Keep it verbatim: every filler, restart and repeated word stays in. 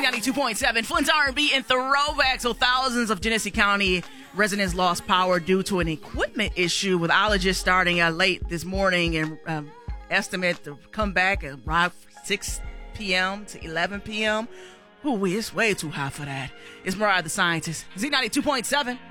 ninety-two point seven, Flint's R and B and Throwback. So thousands of Genesee County residents lost power due to an equipment issue, with outages starting uh, late this morning and um, estimate to come back at around six p.m. to eleven p.m. Ooh, it's way too hot for that. It's Mariah the Scientist. Z ninety-two point seven.